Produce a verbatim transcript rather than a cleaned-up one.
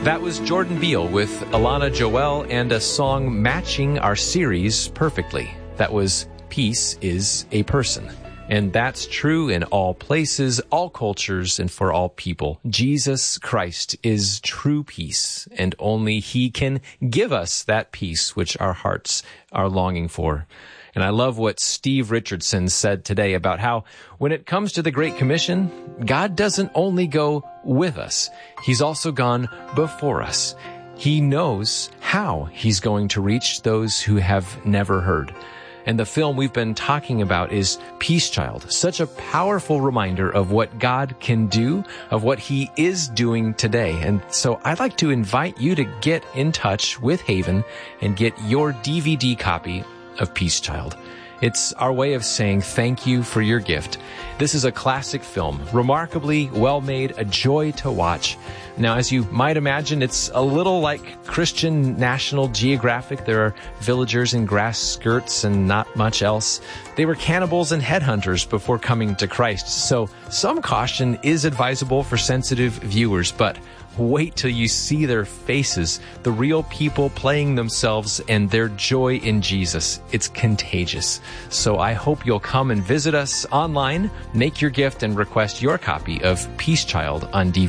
That was Jordan Beal with Alana Joel and a song matching our series perfectly. That was Peace is a Person. And that's true in all places, all cultures, and for all people. Jesus Christ is true peace, and only He can give us that peace which our hearts are longing for. And I love what Steve Richardson said today about how when it comes to the Great Commission, God doesn't only go with us, He's also gone before us. He knows how He's going to reach those who have never heard. And the film we've been talking about is Peace Child, such a powerful reminder of what God can do, of what He is doing today. And so I'd like to invite you to get in touch with Haven and get your D V D copy of Peace Child. It's our way of saying thank you for your gift. This is a classic film, remarkably well made, a joy to watch. Now, as you might imagine, it's a little like Christian National Geographic. There are villagers in grass skirts and not much else. They were cannibals and headhunters before coming to Christ. So some caution is advisable for sensitive viewers, but wait till you see their faces, the real people playing themselves and their joy in Jesus. It's contagious. So I hope you'll come and visit us online, make your gift, and request your copy of Peace Child on D V D.